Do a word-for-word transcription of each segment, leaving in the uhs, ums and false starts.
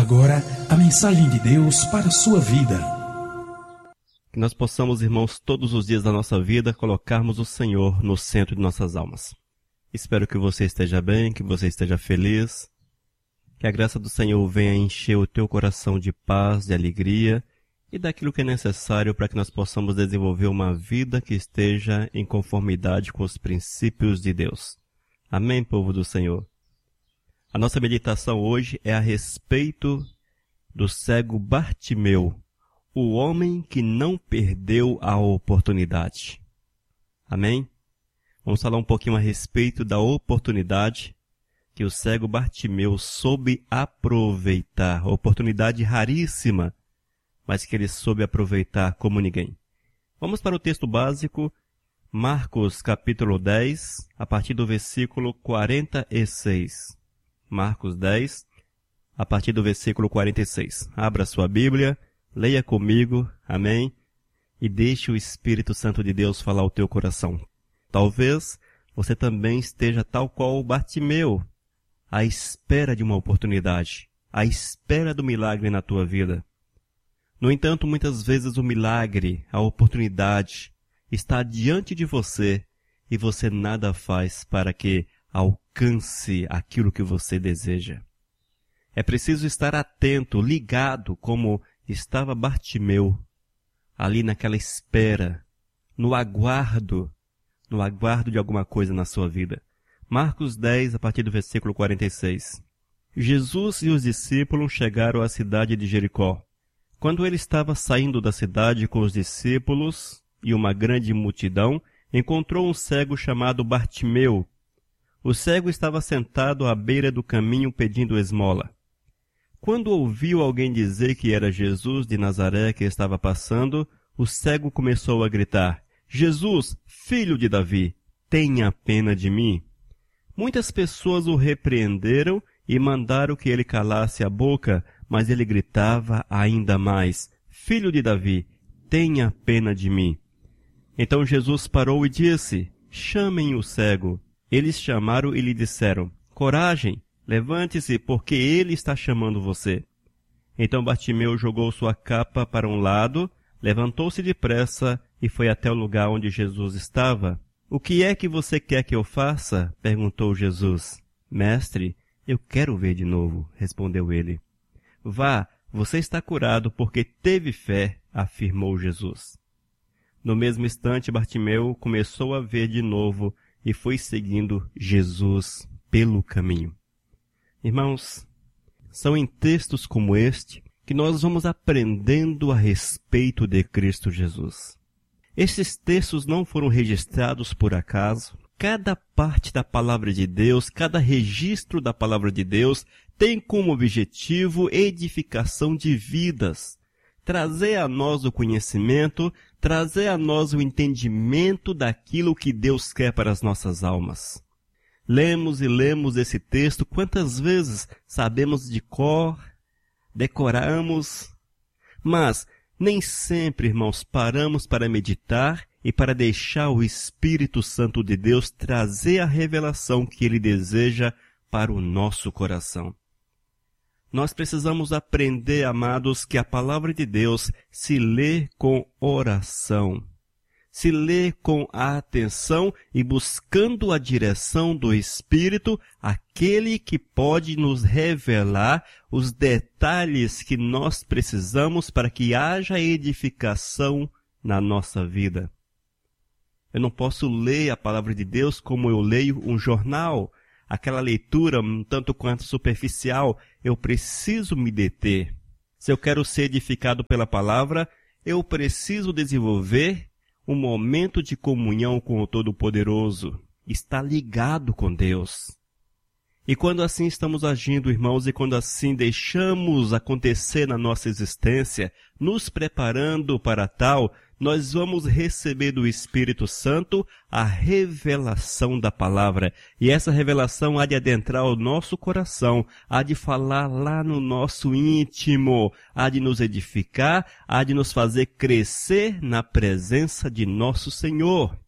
agora a mensagem de Deus para a sua vida. Que nós possamos, irmãos, todos os dias da nossa vida, colocarmos o Senhor no centro de nossas almas. Espero que você esteja bem, que você esteja feliz, que a graça do Senhor venha encher o teu coração de paz, de alegria e daquilo que é necessário para que nós possamos desenvolver uma vida que esteja em conformidade com os princípios de Deus. Amém, povo do Senhor? A nossa meditação hoje é a respeito do cego Bartimeu, o homem que não perdeu a oportunidade. Amém? Vamos falar um pouquinho a respeito da oportunidade que o cego Bartimeu soube aproveitar. Oportunidade raríssima, mas que ele soube aproveitar como ninguém. Vamos para o texto básico, Marcos capítulo dez, a partir do versículo quarenta e seis. Marcos dez, a partir do versículo quarenta e seis. Abra sua Bíblia, leia comigo, amém? E deixe o Espírito Santo de Deus falar ao teu coração. Talvez você também esteja tal qual o Bartimeu, à espera de uma oportunidade, à espera do milagre na tua vida. No entanto, muitas vezes o milagre, a oportunidade, está diante de você e você nada faz para que alcance aquilo que você deseja. É preciso estar atento, ligado, como estava Bartimeu, ali naquela espera, no aguardo, no aguardo de alguma coisa na sua vida. Marcos dez, a partir do versículo quarenta e seis. Jesus e os discípulos chegaram à cidade de Jericó. Quando ele estava saindo da cidade com os discípulos e uma grande multidão, encontrou um cego chamado Bartimeu. O cego estava sentado à beira do caminho pedindo esmola. Quando ouviu alguém dizer que era Jesus de Nazaré que estava passando, o cego começou a gritar: Jesus, filho de Davi, tenha pena de mim. Muitas pessoas o repreenderam e mandaram que ele calasse a boca, mas ele gritava ainda mais: Filho de Davi, tenha pena de mim. Então Jesus parou e disse: Chamem o cego. Eles chamaram e lhe disseram: Coragem, levante-se, porque ele está chamando você. Então Bartimeu jogou sua capa para um lado, levantou-se depressa e foi até o lugar onde Jesus estava. O que é que você quer que eu faça? Perguntou Jesus. Mestre, eu quero ver de novo, respondeu ele. Vá, você está curado porque teve fé, afirmou Jesus. No mesmo instante, Bartimeu começou a ver de novo e foi seguindo Jesus pelo caminho. Irmãos, são em textos como este que nós vamos aprendendo a respeito de Cristo Jesus. Esses textos não foram registrados por acaso. Cada parte da palavra de Deus, cada registro da palavra de Deus tem como objetivo edificação de vidas, trazer a nós o conhecimento, trazer a nós o entendimento daquilo que Deus quer para as nossas almas. Lemos e lemos esse texto, quantas vezes sabemos de cor, decoramos, mas nem sempre, irmãos, paramos para meditar e para deixar o Espírito Santo de Deus trazer a revelação que Ele deseja para o nosso coração. Nós precisamos aprender, amados, que a palavra de Deus se lê com oração, se lê com atenção e buscando a direção do Espírito, aquele que pode nos revelar os detalhes que nós precisamos para que haja edificação na nossa vida. Eu não posso ler a palavra de Deus como eu leio um jornal, aquela leitura um tanto quanto superficial. Eu preciso me deter. Se eu quero ser edificado pela palavra, eu preciso desenvolver um momento de comunhão com o Todo-Poderoso. Está ligado com Deus. E quando assim estamos agindo, irmãos, e quando assim deixamos acontecer na nossa existência, nos preparando para tal, nós vamos receber do Espírito Santo a revelação da palavra. E essa revelação há de adentrar o nosso coração, há de falar lá no nosso íntimo, há de nos edificar, há de nos fazer crescer na presença de nosso Senhor.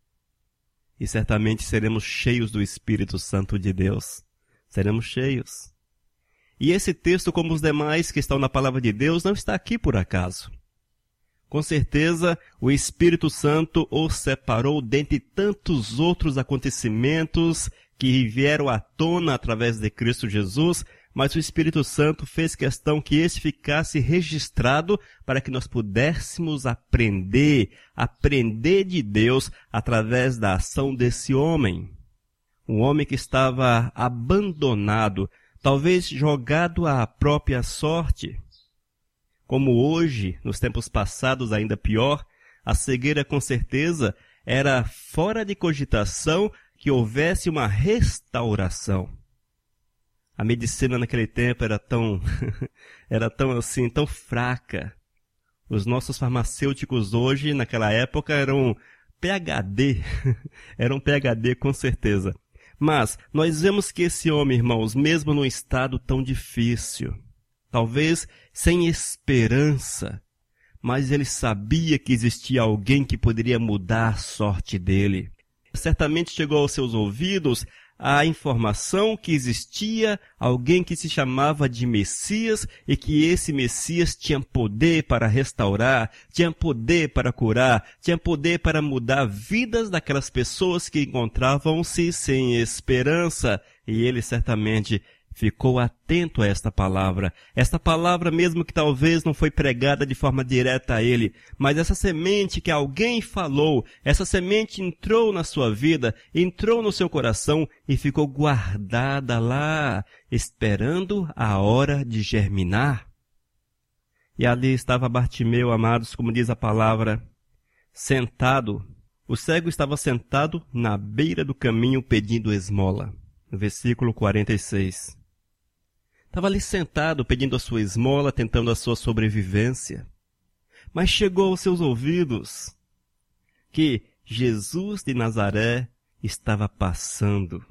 E certamente seremos cheios do Espírito Santo de Deus. Seremos cheios. E esse texto, como os demais que estão na palavra de Deus, não está aqui por acaso. Com certeza, o Espírito Santo o separou dentre tantos outros acontecimentos que vieram à tona através de Cristo Jesus, mas o Espírito Santo fez questão que esse ficasse registrado para que nós pudéssemos aprender, aprender de Deus através da ação desse homem. Um homem que estava abandonado, talvez jogado à própria sorte. Como hoje, nos tempos passados ainda pior, a cegueira com certeza era fora de cogitação que houvesse uma restauração. A medicina naquele tempo era tão, era tão assim, tão fraca. Os nossos farmacêuticos hoje, naquela época, eram P H D, eram P H D com certeza. Mas nós vemos que esse homem, irmãos, mesmo num estado tão difícil, talvez sem esperança, mas ele sabia que existia alguém que poderia mudar a sorte dele. Certamente chegou aos seus ouvidos a informação que existia alguém que se chamava de Messias e que esse Messias tinha poder para restaurar, tinha poder para curar, tinha poder para mudar vidas daquelas pessoas que encontravam-se sem esperança. E ele certamente ficou atento a esta palavra. Esta palavra mesmo que talvez não foi pregada de forma direta a ele, mas essa semente que alguém falou, essa semente entrou na sua vida, entrou no seu coração e ficou guardada lá, esperando a hora de germinar. E ali estava Bartimeu, amados, como diz a palavra, sentado. O cego estava sentado na beira do caminho pedindo esmola. No versículo quarenta e seis. Estava ali sentado, pedindo a sua esmola, tentando a sua sobrevivência. Mas chegou aos seus ouvidos que Jesus de Nazaré estava passando.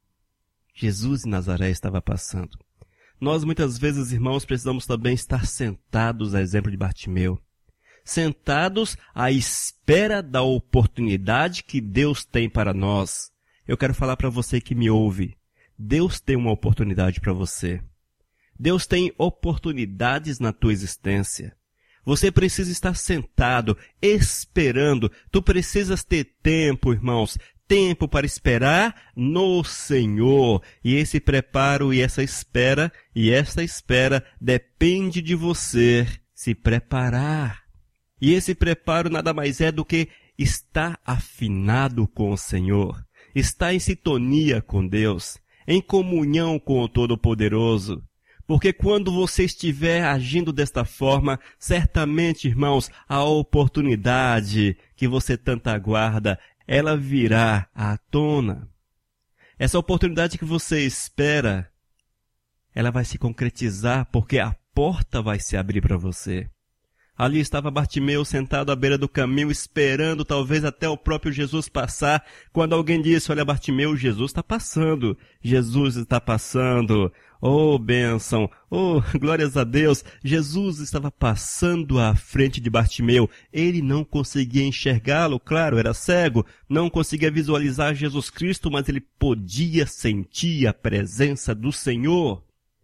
Jesus de Nazaré estava passando. Nós muitas vezes, irmãos, precisamos também estar sentados, a exemplo de Bartimeu. Sentados à espera da oportunidade que Deus tem para nós. Eu quero falar para você que me ouve. Deus tem uma oportunidade para você. Deus tem oportunidades na tua existência. Você precisa estar sentado, esperando. Tu precisas ter tempo, irmãos. Tempo para esperar no Senhor. E esse preparo e essa espera, e esta espera depende de você se preparar. E esse preparo nada mais é do que estar afinado com o Senhor. Estar em sintonia com Deus, em comunhão com o Todo-Poderoso. Porque quando você estiver agindo desta forma, certamente, irmãos, a oportunidade que você tanto aguarda, ela virá à tona. Essa oportunidade que você espera, ela vai se concretizar porque a porta vai se abrir para você. Ali estava Bartimeu sentado à beira do caminho, esperando talvez até o próprio Jesus passar, quando alguém disse, olha Bartimeu, Jesus está passando, Jesus está passando, oh bênção, oh glórias a Deus, Jesus estava passando à frente de Bartimeu, ele não conseguia enxergá-lo, claro, era cego, não conseguia visualizar Jesus Cristo, mas ele podia sentir a presença do Senhor.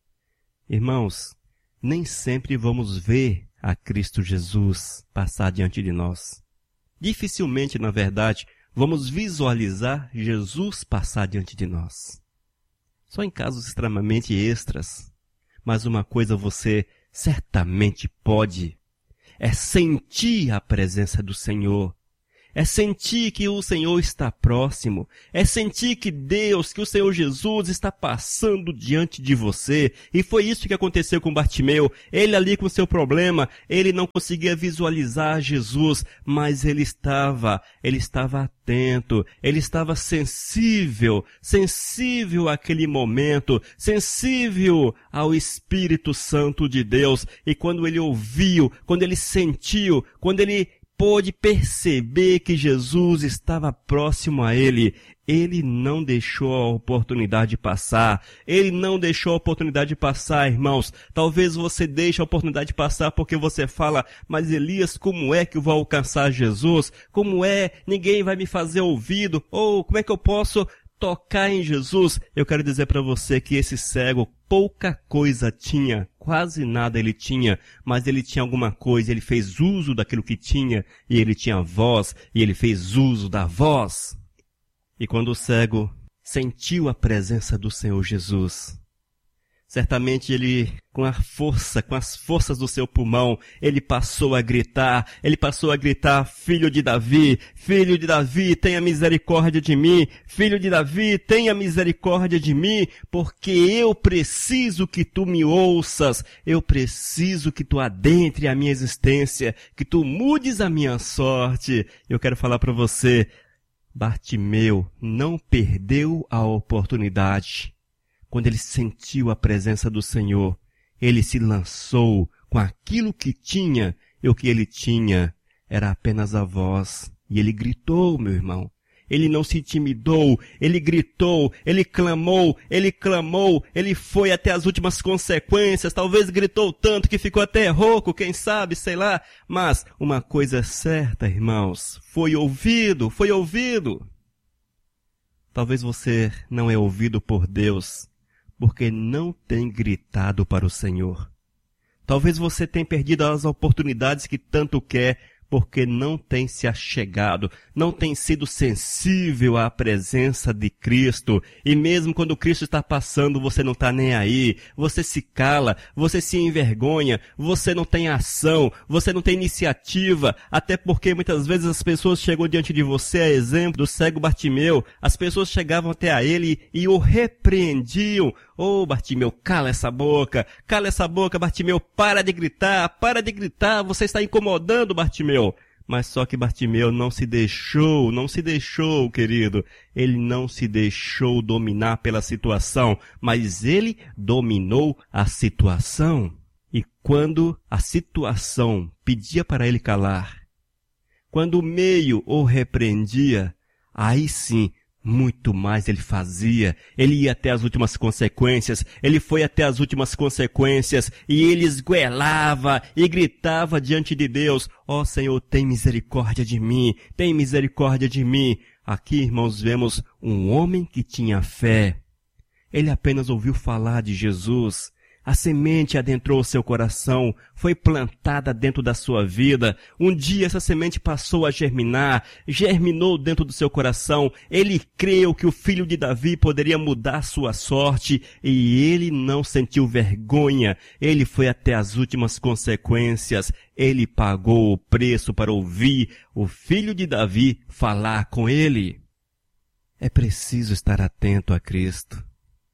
Irmãos, nem sempre vamos ver a Cristo Jesus passar diante de nós. Dificilmente, na verdade, vamos visualizar Jesus passar diante de nós. Só em casos extremamente extras. Mas uma coisa você certamente pode, é sentir a presença do Senhor. É sentir que o Senhor está próximo. É sentir que Deus, que o Senhor Jesus está passando diante de você. E foi isso que aconteceu com Bartimeu. Ele ali com o seu problema, ele não conseguia visualizar Jesus, mas ele estava, ele estava atento, ele estava sensível, sensível àquele momento, sensível ao Espírito Santo de Deus. E quando ele ouviu, quando ele sentiu, quando ele pôde perceber que Jesus estava próximo a ele, ele não deixou a oportunidade passar. Ele não deixou a oportunidade passar, irmãos. Talvez você deixe a oportunidade passar porque você fala, mas Elias, como é que eu vou alcançar Jesus? Como é? Ninguém vai me fazer ouvido? Ou como é que eu posso tocar em Jesus, eu quero dizer para você que esse cego pouca coisa tinha, quase nada ele tinha, mas ele tinha alguma coisa, ele fez uso daquilo que tinha, e ele tinha voz, e ele fez uso da voz. E quando o cego sentiu a presença do Senhor Jesus, certamente ele, com a força, com as forças do seu pulmão, ele passou a gritar, ele passou a gritar, filho de Davi, filho de Davi, tenha misericórdia de mim, filho de Davi, tenha misericórdia de mim, porque eu preciso que tu me ouças, eu preciso que tu adentre a minha existência, que tu mudes a minha sorte. Eu quero falar para você, Bartimeu não perdeu a oportunidade. Quando ele sentiu a presença do Senhor, ele se lançou com aquilo que tinha, e o que ele tinha era apenas a voz. E ele gritou, meu irmão. Ele não se intimidou, ele gritou, ele clamou, ele clamou, ele foi até as últimas consequências, talvez gritou tanto que ficou até rouco, quem sabe, sei lá. Mas uma coisa é certa, irmãos, foi ouvido, foi ouvido. Talvez você não é ouvido por Deus, porque não tem gritado para o Senhor. Talvez você tenha perdido as oportunidades que tanto quer, porque não tem se achegado, não tem sido sensível à presença de Cristo. E mesmo quando Cristo está passando, você não está nem aí. Você se cala, você se envergonha, você não tem ação, você não tem iniciativa. Até porque muitas vezes as pessoas chegam diante de você, a exemplo do cego Bartimeu. As pessoas chegavam até a ele e o repreendiam. Ô, Bartimeu, cala essa boca, cala essa boca, Bartimeu, para de gritar, para de gritar, você está incomodando, Bartimeu. Mas só que Bartimeu não se deixou, não se deixou, querido. Ele não se deixou dominar pela situação, mas ele dominou a situação. E quando a situação pedia para ele calar, quando o meio o repreendia, aí sim, muito mais ele fazia, ele ia até as últimas consequências, ele foi até as últimas consequências, e ele esgoelava e gritava diante de Deus, ó oh, Senhor, tem misericórdia de mim, tem misericórdia de mim. Aqui, irmãos, vemos um homem que tinha fé. Ele apenas ouviu falar de Jesus. A semente adentrou o seu coração, foi plantada dentro da sua vida. Um dia essa semente passou a germinar, germinou dentro do seu coração. Ele creu que o filho de Davi poderia mudar sua sorte e ele não sentiu vergonha. Ele foi até as últimas consequências. Ele pagou o preço para ouvir o filho de Davi falar com ele. É preciso estar atento a Cristo.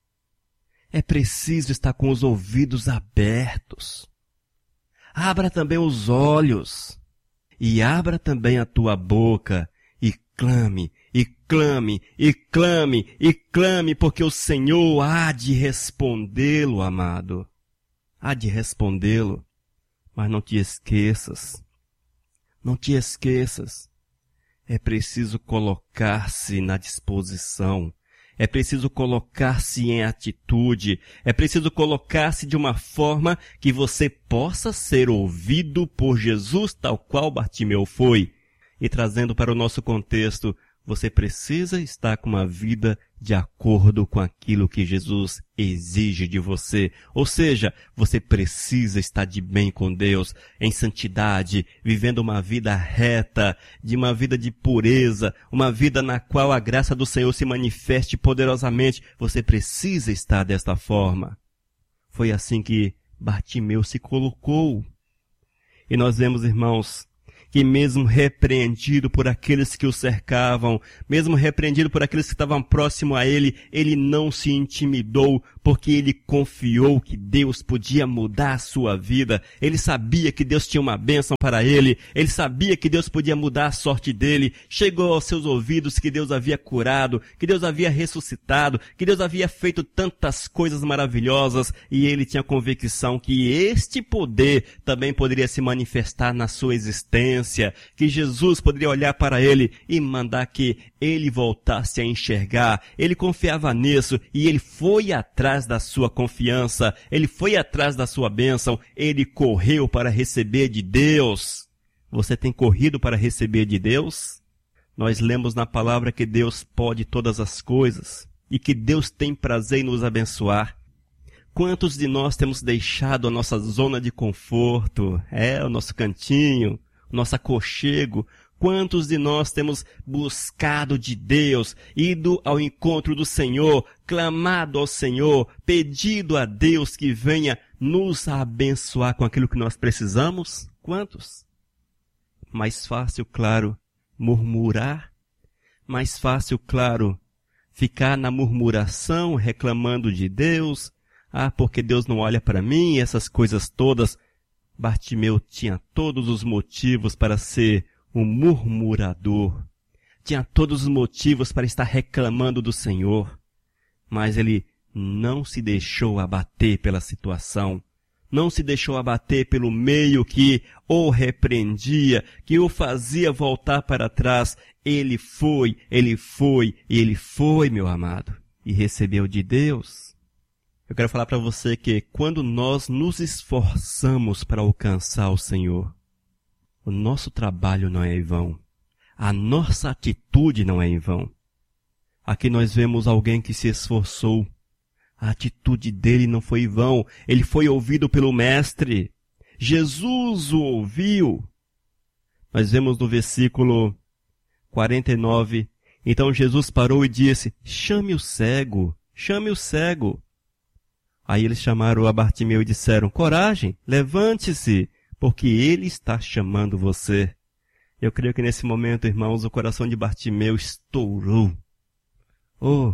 É preciso estar com os ouvidos abertos. Abra também os olhos. E abra também a tua boca. E clame, e clame, e clame, e clame, porque o Senhor há de respondê-lo, amado. Há de respondê-lo. Mas não te esqueças. Não te esqueças. É preciso colocar-se na disposição. É preciso colocar-se em atitude, é preciso colocar-se de uma forma que você possa ser ouvido por Jesus, tal qual Bartimeu foi. E trazendo para o nosso contexto, você precisa estar com uma vida de acordo com aquilo que Jesus exige de você. Ou seja, você precisa estar de bem com Deus, em santidade, vivendo uma vida reta, de uma vida de pureza, uma vida na qual a graça do Senhor se manifeste poderosamente. Você precisa estar desta forma. Foi assim que Bartimeu se colocou. E nós vemos, irmãos, que mesmo repreendido por aqueles que o cercavam, mesmo repreendido por aqueles que estavam próximo a ele, ele não se intimidou, porque ele confiou que Deus podia mudar a sua vida. Ele sabia que Deus tinha uma bênção para ele, ele sabia que Deus podia mudar a sorte dele. Chegou aos seus ouvidos que Deus havia curado, que Deus havia ressuscitado, que Deus havia feito tantas coisas maravilhosas, e ele tinha convicção que este poder também poderia se manifestar na sua existência, que Jesus poderia olhar para ele e mandar que ele voltasse a enxergar. Ele confiava nisso e ele foi atrás da sua confiança, ele foi atrás da sua bênção, ele correu para receber de Deus. Você tem corrido para receber de Deus? Nós lemos na palavra que Deus pode todas as coisas e que Deus tem prazer em nos abençoar. Quantos de nós temos deixado a nossa zona de conforto, é, o nosso cantinho, o nosso aconchego? Quantos de nós temos buscado de Deus, ido ao encontro do Senhor, clamado ao Senhor, pedido a Deus que venha nos abençoar com aquilo que nós precisamos? Quantos? Mais fácil, claro, murmurar. Mais fácil, claro, ficar na murmuração, reclamando de Deus. Ah, porque Deus não olha para mim, essas coisas todas. Bartimeu tinha todos os motivos para ser um murmurador. Tinha todos os motivos para estar reclamando do Senhor. Mas ele não se deixou abater pela situação. Não se deixou abater pelo meio que o repreendia, que o fazia voltar para trás. Ele foi, ele foi e ele foi, meu amado. E recebeu de Deus. Eu quero falar para você que quando nós nos esforçamos para alcançar o Senhor, o nosso trabalho não é em vão. A nossa atitude não é em vão. Aqui nós vemos alguém que se esforçou. A atitude dele não foi em vão. Ele foi ouvido pelo Mestre. Jesus o ouviu. Nós vemos no versículo quarenta e nove. Então Jesus parou e disse, chame o cego, chame o cego. Aí eles chamaram a Bartimeu e disseram, coragem, levante-se, porque ele está chamando você. Eu creio que nesse momento, irmãos, o coração de Bartimeu estourou. Oh,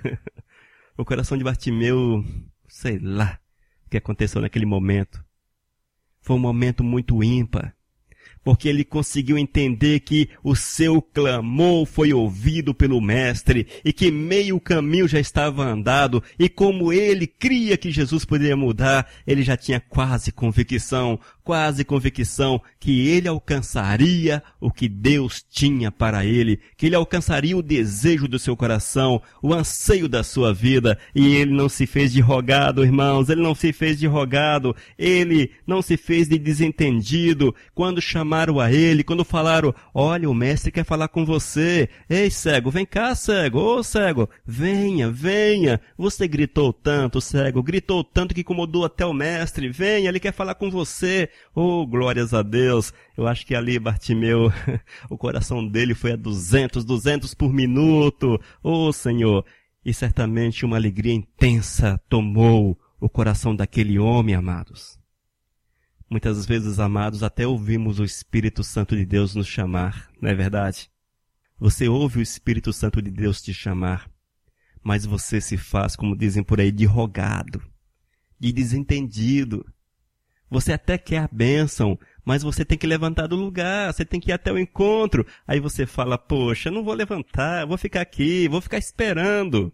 o coração de Bartimeu, sei lá o que aconteceu naquele momento. Foi um momento muito ímpar, porque ele conseguiu entender que o seu clamor foi ouvido pelo Mestre e que meio caminho já estava andado, e como ele cria que Jesus poderia mudar, ele já tinha quase convicção, quase convicção que ele alcançaria o que Deus tinha para ele, que ele alcançaria o desejo do seu coração, o anseio da sua vida, e ele não se fez de rogado, irmãos, ele não se fez de rogado, ele não se fez de desentendido. Quando chamaram a ele, quando falaram, olha, o Mestre quer falar com você, ei cego, vem cá cego, ô cego, venha, venha, você gritou tanto, cego, gritou tanto que incomodou até o Mestre, venha, ele quer falar com você. Oh, glórias a Deus. Eu acho que ali Bartimeu, o coração dele foi a duzentos, duzentos por minuto. Oh, Senhor. E certamente uma alegria intensa tomou o coração daquele homem, amados. Muitas vezes, amados, até ouvimos o Espírito Santo de Deus nos chamar, não é verdade? Você ouve o Espírito Santo de Deus te chamar, mas você se faz, como dizem por aí, de rogado, de desentendido. Você até quer a bênção, mas você tem que levantar do lugar, você tem que ir até o encontro. Aí você fala, poxa, não vou levantar, vou ficar aqui, vou ficar esperando.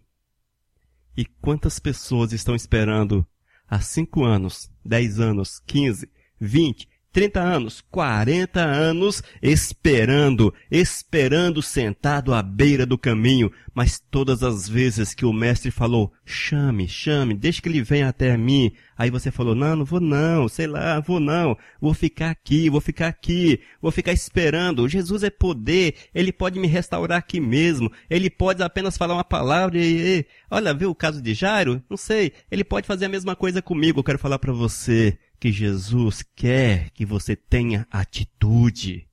E quantas pessoas estão esperando há cinco anos, dez anos, quinze, vinte, trinta anos, quarenta anos, esperando, esperando sentado à beira do caminho, mas todas as vezes que o Mestre falou, chame, chame, deixe que ele venha até mim, aí você falou, não, não vou não, sei lá, vou não, vou ficar aqui, vou ficar aqui, vou ficar esperando, Jesus é poder, ele pode me restaurar aqui mesmo, ele pode apenas falar uma palavra e, e olha, viu o caso de Jairo? Não sei, ele pode fazer a mesma coisa comigo, eu quero falar para você, que Jesus quer que você tenha atitude.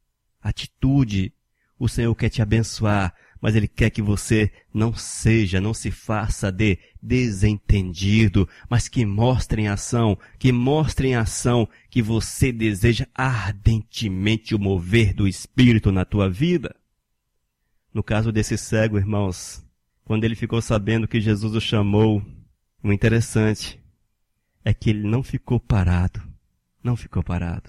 Atitude. O Senhor quer te abençoar, mas Ele quer que você não seja, não se faça de desentendido, mas que mostre em ação, que mostre em ação que você deseja ardentemente o mover do Espírito na tua vida. No caso desse cego, irmãos, quando ele ficou sabendo que Jesus o chamou, o interessante é que ele não ficou parado, não ficou parado.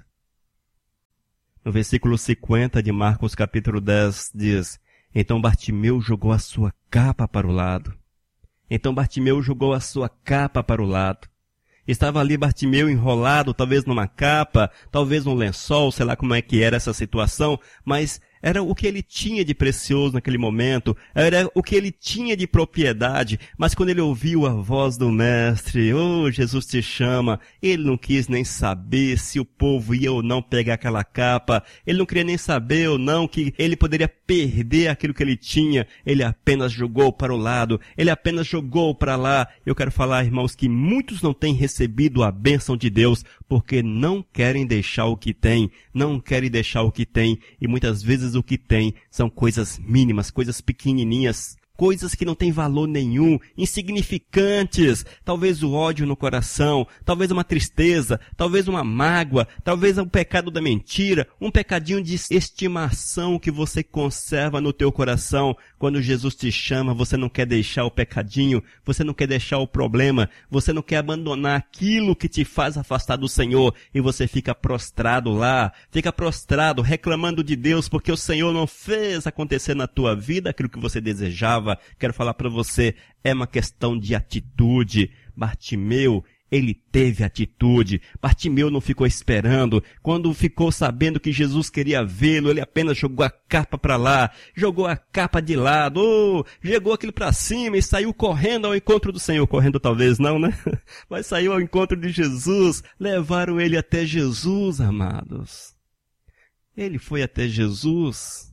No versículo cinquenta de Marcos capítulo dez diz, então Bartimeu jogou a sua capa para o lado. Então Bartimeu jogou a sua capa para o lado. Estava ali Bartimeu enrolado, talvez numa capa, talvez num lençol, sei lá como é que era essa situação, mas era o que ele tinha de precioso naquele momento, era o que ele tinha de propriedade, mas quando ele ouviu a voz do mestre, oh, Jesus te chama, ele não quis nem saber se o povo ia ou não pegar aquela capa, ele não queria nem saber ou não que ele poderia perder aquilo que ele tinha, ele apenas jogou para o lado, ele apenas jogou para lá. Eu quero falar, irmãos, que muitos não têm recebido a bênção de Deus porque não querem deixar o que tem, não querem deixar o que tem, e muitas vezes o que tem são coisas mínimas, coisas pequenininhas, coisas que não têm valor nenhum, insignificantes, talvez o ódio no coração, talvez uma tristeza, talvez uma mágoa, talvez um pecado da mentira, um pecadinho de estimação que você conserva no teu coração. Quando Jesus te chama, você não quer deixar o pecadinho, você não quer deixar o problema, você não quer abandonar aquilo que te faz afastar do Senhor, e você fica prostrado lá, fica prostrado, reclamando de Deus, porque o Senhor não fez acontecer na tua vida aquilo que você desejava. Quero falar para você, é uma questão de atitude. Bartimeu, ele teve atitude. Bartimeu não ficou esperando. Quando ficou sabendo que Jesus queria vê-lo, ele apenas jogou a capa para lá, jogou a capa de lado, oh, jogou aquilo para cima e saiu correndo ao encontro do Senhor. Correndo talvez não, né? Mas saiu ao encontro de Jesus. Levaram ele até Jesus, amados. Ele foi até Jesus.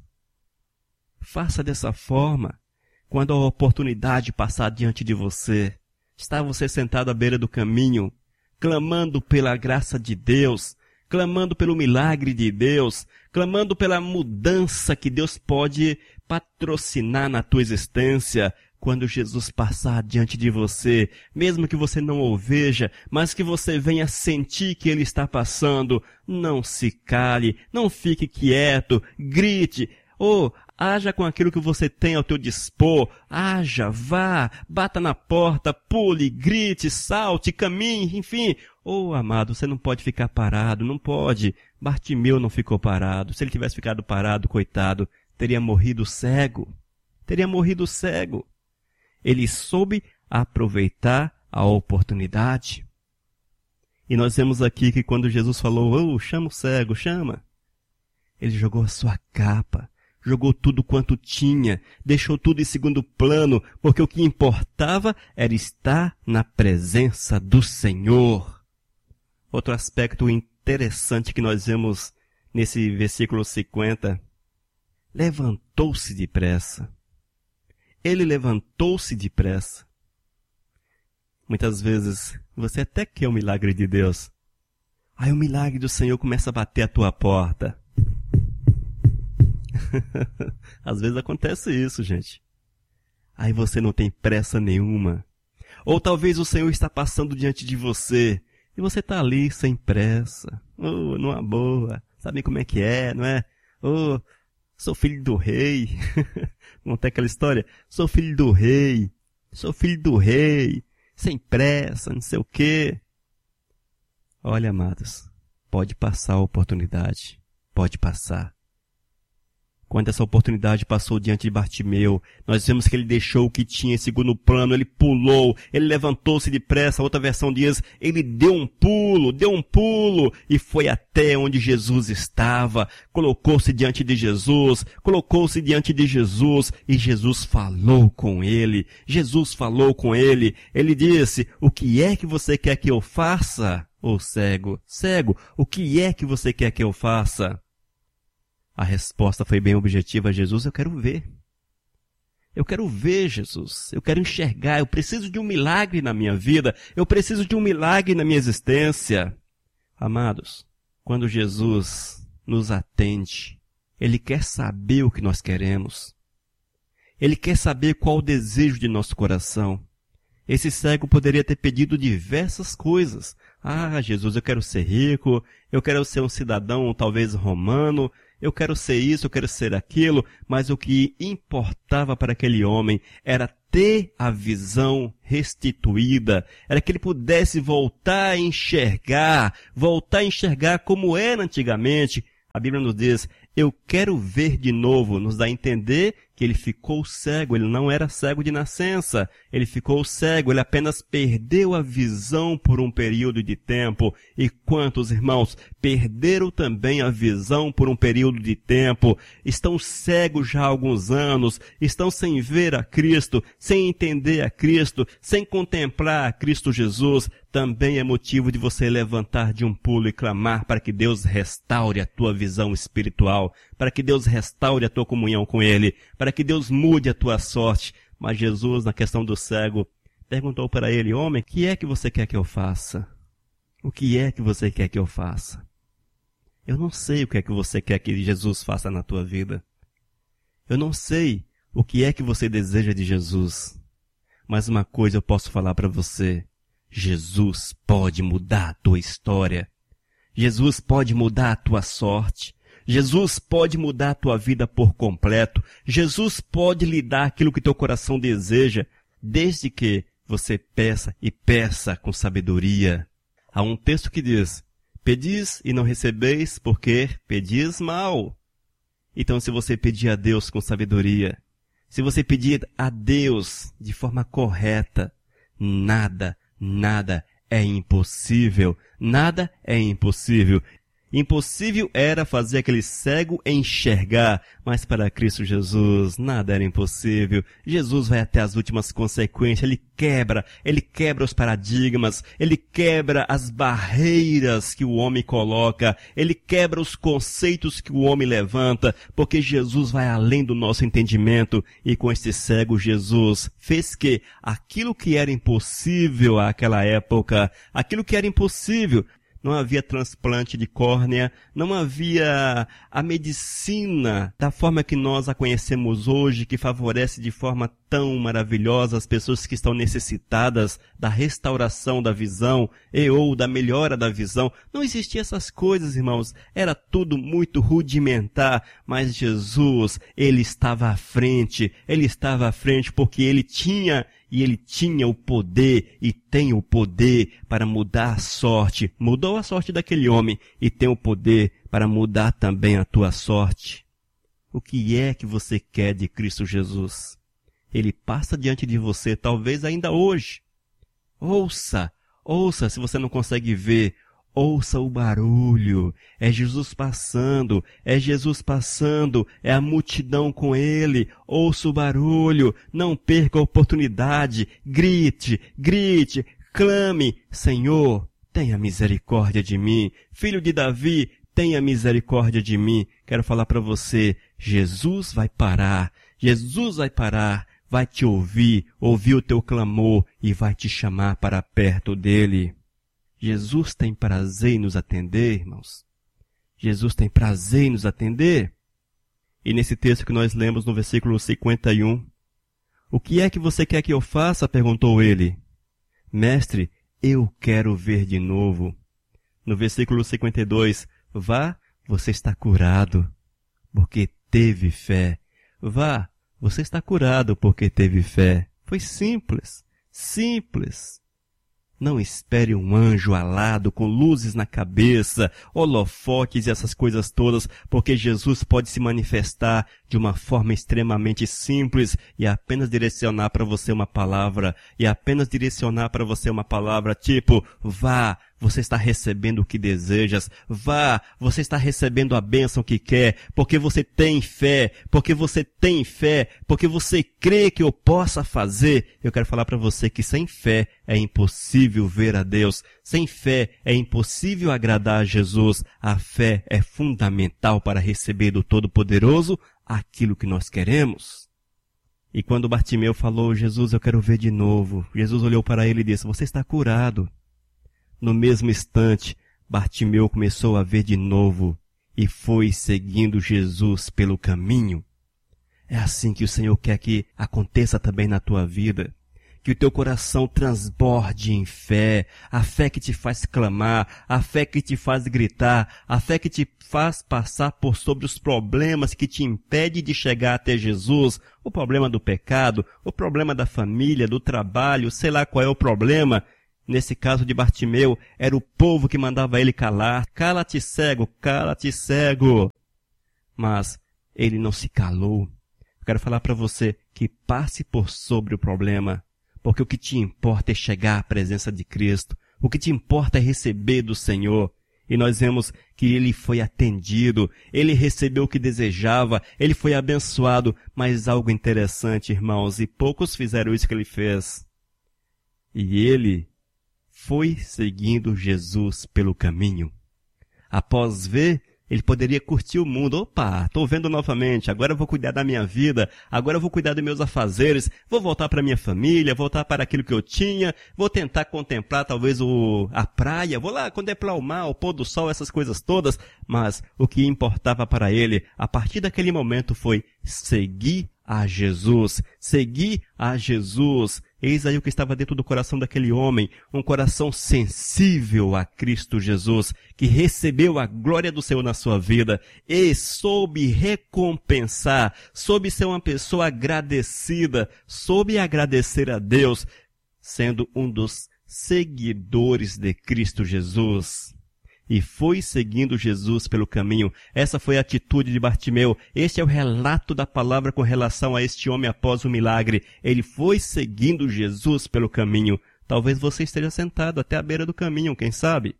Faça dessa forma. Quando a oportunidade passar diante de você, está você sentado à beira do caminho, clamando pela graça de Deus, clamando pelo milagre de Deus, clamando pela mudança que Deus pode patrocinar na tua existência. Quando Jesus passar diante de você, mesmo que você não o veja, mas que você venha sentir que Ele está passando, não se cale, não fique quieto, grite, oh, haja com aquilo que você tem ao teu dispor, haja, vá, bata na porta, pule, grite, salte, caminhe, enfim. Oh, amado, você não pode ficar parado, não pode. Bartimeu não ficou parado. Se ele tivesse ficado parado, coitado, teria morrido cego. Teria morrido cego. Ele soube aproveitar a oportunidade. E nós vemos aqui que quando Jesus falou, oh, chama o cego, chama, ele jogou a sua capa. Jogou tudo quanto tinha, deixou tudo em segundo plano, porque o que importava era estar na presença do Senhor. Outro aspecto interessante que nós vemos nesse versículo cinquenta, levantou-se depressa. Ele levantou-se depressa. Muitas vezes você até quer o milagre de Deus. Aí o milagre do Senhor começa a bater a tua porta. Às vezes acontece isso, gente. Aí você não tem pressa nenhuma. Ou talvez o Senhor está passando diante de você e você está ali sem pressa. Oh, numa boa. Sabe como é que é, não é? Oh, sou filho do rei. Não tem aquela história? Sou filho do rei. Sou filho do rei. Sem pressa, não sei o quê. Olha, amados, pode passar a oportunidade. Pode passar. Quando essa oportunidade passou diante de Bartimeu, nós vemos que ele deixou o que tinha em segundo plano, ele pulou, ele levantou-se depressa, outra versão diz, ele deu um pulo, deu um pulo e foi até onde Jesus estava, colocou-se diante de Jesus, colocou-se diante de Jesus e Jesus falou com ele, Jesus falou com ele, ele disse, o que é que você quer que eu faça? Ô cego, cego, o que é que você quer que eu faça? A resposta foi bem objetiva. Jesus, eu quero ver. Eu quero ver, Jesus. Eu quero enxergar. Eu preciso de um milagre na minha vida. Eu preciso de um milagre na minha existência. Amados, quando Jesus nos atende, Ele quer saber o que nós queremos. Ele quer saber qual o desejo de nosso coração. Esse cego poderia ter pedido diversas coisas. Ah, Jesus, eu quero ser rico. Eu quero ser um cidadão, talvez romano. Eu quero ser isso, eu quero ser aquilo, mas o que importava para aquele homem era ter a visão restituída, era que ele pudesse voltar a enxergar, voltar a enxergar como era antigamente. A Bíblia nos diz, eu quero ver de novo, nos dá a entender que ele ficou cego, ele não era cego de nascença, ele ficou cego, ele apenas perdeu a visão por um período de tempo. E quantos irmãos perderam também a visão por um período de tempo, estão cegos já há alguns anos, estão sem ver a Cristo, sem entender a Cristo, sem contemplar a Cristo Jesus. Também é motivo de você levantar de um pulo e clamar para que Deus restaure a tua visão espiritual, para que Deus restaure a tua comunhão com Ele, para que Deus mude a tua sorte. Mas Jesus, na questão do cego, perguntou para ele: homem, o que é que você quer que eu faça? O que é que você quer que eu faça? Eu não sei o que é que você quer que Jesus faça na tua vida. Eu não sei o que é que você deseja de Jesus. Mas uma coisa eu posso falar para você: Jesus pode mudar a tua história. Jesus pode mudar a tua sorte. Jesus pode mudar a tua vida por completo. Jesus pode lhe dar aquilo que teu coração deseja, desde que você peça e peça com sabedoria. Há um texto que diz: pedis e não recebeis, porque pedis mal. Então, se você pedir a Deus com sabedoria, se você pedir a Deus de forma correta, nada, nada é impossível. Nada é impossível. Impossível era fazer aquele cego enxergar, mas para Cristo Jesus nada era impossível. Jesus vai até as últimas consequências, Ele quebra, Ele quebra os paradigmas, Ele quebra as barreiras que o homem coloca, Ele quebra os conceitos que o homem levanta, porque Jesus vai além do nosso entendimento. E com este cego, Jesus fez que aquilo que era impossível àquela época, aquilo que era impossível, não havia transplante de córnea, não havia a medicina da forma que nós a conhecemos hoje, que favorece de forma tão maravilhosa as pessoas que estão necessitadas da restauração da visão e ou da melhora da visão. Não existiam essas coisas, irmãos. Era tudo muito rudimentar, mas Jesus, Ele estava à frente. Ele estava à frente porque Ele tinha E Ele tinha o poder e tem o poder para mudar a sorte. Mudou a sorte daquele homem e tem o poder para mudar também a tua sorte. O que é que você quer de Cristo Jesus? Ele passa diante de você, talvez ainda hoje. Ouça, ouça, se você não consegue ver, ouça o barulho. É Jesus passando, é Jesus passando, é a multidão com Ele. Ouça o barulho, não perca a oportunidade. Grite, grite, clame: Senhor, tenha misericórdia de mim. Filho de Davi, tenha misericórdia de mim. Quero falar para você, Jesus vai parar, Jesus vai parar, vai te ouvir, ouvir o teu clamor e vai te chamar para perto dele. Jesus tem prazer em nos atender, irmãos. Jesus tem prazer em nos atender. E nesse texto que nós lemos no versículo cinquenta e um, o que é que você quer que eu faça? Perguntou ele. Mestre, eu quero ver de novo. No versículo cinquenta e dois, vá, você está curado, porque teve fé. Vá, você está curado porque teve fé. Foi simples, simples. Não espere um anjo alado com luzes na cabeça, holofotes e essas coisas todas, porque Jesus pode se manifestar de uma forma extremamente simples e apenas direcionar para você uma palavra, e apenas direcionar para você uma palavra tipo: vá, você está recebendo o que desejas, vá, você está recebendo a bênção que quer, porque você tem fé, porque você tem fé, porque você crê que eu possa fazer. Eu quero falar para você que sem fé é impossível ver a Deus, sem fé é impossível agradar a Jesus. A fé é fundamental para receber do Todo-Poderoso aquilo que nós queremos. E quando Bartimeu falou: Jesus, eu quero ver de novo, Jesus olhou para ele e disse: você está curado. No mesmo instante, Bartimeu começou a ver de novo e foi seguindo Jesus pelo caminho. É assim que o Senhor quer que aconteça também na tua vida. Que o teu coração transborde em fé, a fé que te faz clamar, a fé que te faz gritar, a fé que te faz passar por sobre os problemas que te impedem de chegar até Jesus, o problema do pecado, o problema da família, do trabalho, sei lá qual é o problema. Nesse caso de Bartimeu, era o povo que mandava ele calar. Cala-te, cego, cala-te, cego. Mas ele não se calou. Eu quero falar para você que passe por sobre o problema, porque o que te importa é chegar à presença de Cristo. O que te importa é receber do Senhor. E nós vemos que ele foi atendido, ele recebeu o que desejava, ele foi abençoado. Mas algo interessante, irmãos, e poucos fizeram isso que ele fez. E ele foi seguindo Jesus pelo caminho. Após ver, ele poderia curtir o mundo. Opa, estou vendo novamente, agora eu vou cuidar da minha vida, agora eu vou cuidar dos meus afazeres, vou voltar para minha família, voltar para aquilo que eu tinha, vou tentar contemplar talvez o, a praia, vou lá contemplar o mar, o pôr do sol, essas coisas todas. Mas o que importava para ele, a partir daquele momento, foi seguir a Jesus, seguir a Jesus. Eis aí o que estava dentro do coração daquele homem, um coração sensível a Cristo Jesus, que recebeu a glória do Senhor na sua vida e soube recompensar, soube ser uma pessoa agradecida, soube agradecer a Deus, sendo um dos seguidores de Cristo Jesus. E foi seguindo Jesus pelo caminho. Essa foi a atitude de Bartimeu. Este é o relato da palavra com relação a este homem após o milagre. Ele foi seguindo Jesus pelo caminho. Talvez você esteja sentado até a beira do caminho, quem sabe?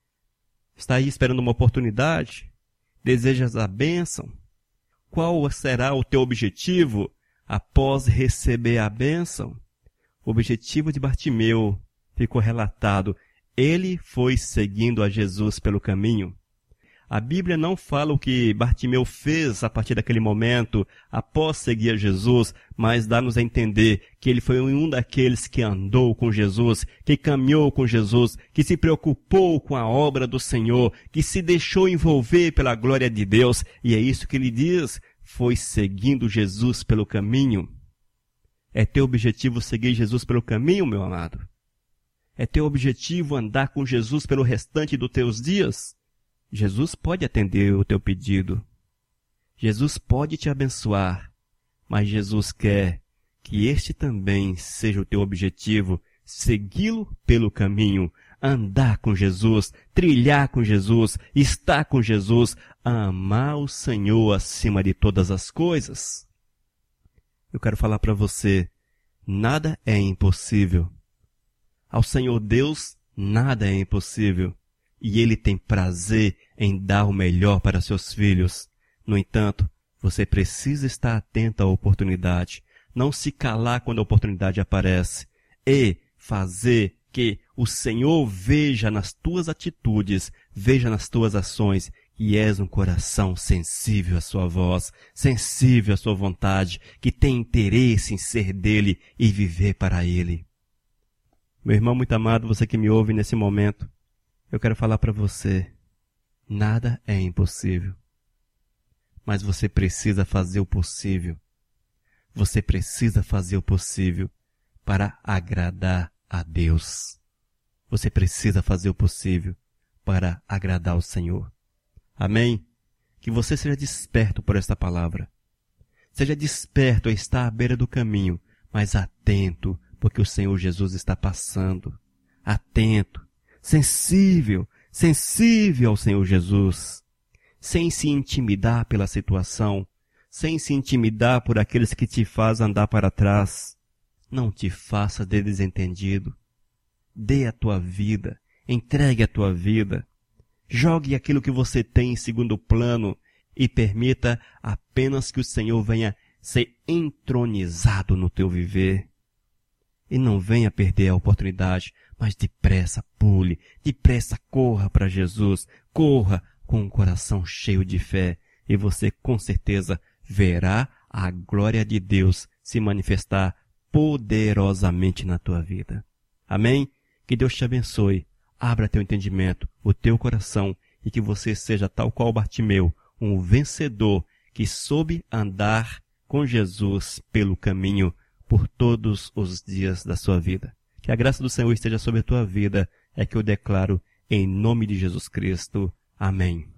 Está aí esperando uma oportunidade? Desejas a bênção? Qual será o teu objetivo após receber a bênção? O objetivo de Bartimeu ficou relatado. Ele foi seguindo a Jesus pelo caminho. A Bíblia não fala o que Bartimeu fez a partir daquele momento, após seguir a Jesus, mas dá-nos a entender que ele foi um daqueles que andou com Jesus, que caminhou com Jesus, que se preocupou com a obra do Senhor, que se deixou envolver pela glória de Deus. E é isso que ele diz, foi seguindo Jesus pelo caminho. É teu objetivo seguir Jesus pelo caminho, meu amado? É teu objetivo andar com Jesus pelo restante dos teus dias? Jesus pode atender o teu pedido. Jesus pode te abençoar. Mas Jesus quer que este também seja o teu objetivo, segui-lo pelo caminho, andar com Jesus, trilhar com Jesus, estar com Jesus, amar o Senhor acima de todas as coisas. Eu quero falar para você, nada é impossível. Ao Senhor Deus, nada é impossível, e Ele tem prazer em dar o melhor para seus filhos. No entanto, você precisa estar atento à oportunidade, não se calar quando a oportunidade aparece, e fazer que o Senhor veja nas tuas atitudes, veja nas tuas ações, que és um coração sensível à sua voz, sensível à sua vontade, que tem interesse em ser dele e viver para ele. Meu irmão muito amado, você que me ouve nesse momento, eu quero falar para você, nada é impossível. Mas você precisa fazer o possível. Você precisa fazer o possível para agradar a Deus. Você precisa fazer o possível para agradar ao Senhor. Amém? Que você seja desperto por esta palavra. Seja desperto a estar à beira do caminho, mas atento, porque o Senhor Jesus está passando. Atento, sensível, sensível ao Senhor Jesus. Sem se intimidar pela situação, sem se intimidar por aqueles que te fazem andar para trás. Não te faça de desentendido. Dê a tua vida, entregue a tua vida. Jogue aquilo que você tem em segundo plano e permita apenas que o Senhor venha ser entronizado no teu viver. E não venha perder a oportunidade, mas depressa pule, depressa corra para Jesus, corra com um coração cheio de fé, e você com certeza verá a glória de Deus se manifestar poderosamente na tua vida. Amém? Que Deus te abençoe, abra teu entendimento, o teu coração, e que você seja tal qual Bartimeu, um vencedor que soube andar com Jesus pelo caminho por todos os dias da sua vida. Que a graça do Senhor esteja sobre a tua vida, é que eu declaro em nome de Jesus Cristo. Amém.